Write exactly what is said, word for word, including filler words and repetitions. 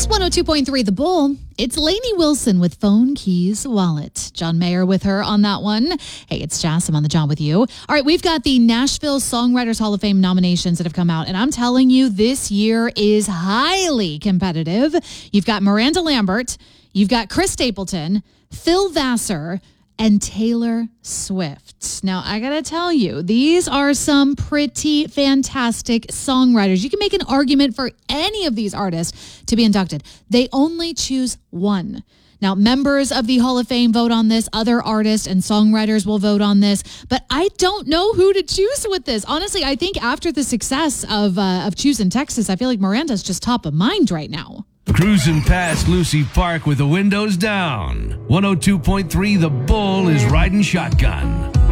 It's one oh two point three The Bull. It's Lainey Wilson with Phone Keys Wallet. John Mayer with her on that one. Hey, it's Jess. I'm on the job with you. All right, we've got the Nashville Songwriters Hall of Fame nominations that have come out, and I'm telling you, this year is highly competitive. You've got Miranda Lambert, you've got Chris Stapleton, Phil Vassar, and Taylor Swift. Now, I gotta tell you, these are some pretty fantastic songwriters. You can make an argument for any of these artists to be inducted. They only choose one. Now, members of the Hall of Fame vote on this. Other artists and songwriters will vote on this. But I don't know who to choose with this. Honestly, I think after the success of, uh, of Choosing Texas, I feel like Miranda's just top of mind right now. Cruising past Lucy Park with the windows down. one oh two point three The Bull is riding shotgun.